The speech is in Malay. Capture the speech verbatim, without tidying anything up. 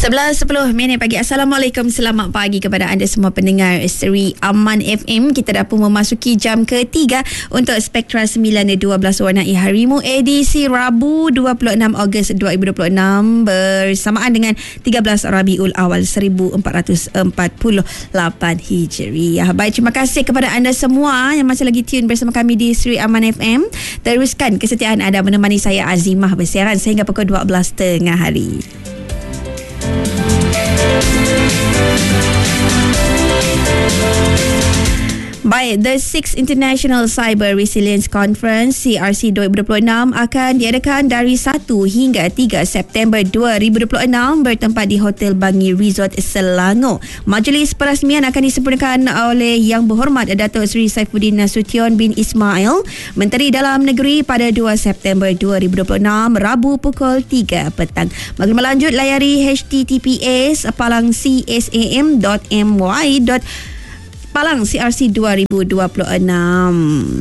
sebelas sepuluh minit pagi. Assalamualaikum, selamat pagi kepada anda semua pendengar Seri Aman F M. Kita dah pun memasuki jam ketiga untuk Spektra sembilan dua belas Warnai Harimu edisi Rabu dua puluh enam Ogos dua ribu dua puluh enam bersamaan dengan tiga belas Rabiul Awal seribu empat ratus empat puluh lapan Hijriah. Baik, terima kasih kepada anda semua yang masih lagi tune bersama kami di Seri Aman F M. Teruskan kesetiaan anda menemani saya Azimah bersiaran sehingga pukul dua belas tengah hari. Baik, the sixth International Cyber Resilience Conference C R C dua ribu dua puluh enam akan diadakan dari satu hingga tiga September dua ribu dua puluh enam bertempat di Hotel Bangi Resort Selangor. Majlis perasmian akan disempurnakan oleh Yang Berhormat Datuk Seri Saifuddin Nasution bin Ismail, Menteri Dalam Negeri, pada dua September dua ribu dua puluh enam, Rabu pukul tiga petang. Maklumat lanjut layari h t t p s palang csam dot m y dot palang C R C dua ribu dua puluh enam.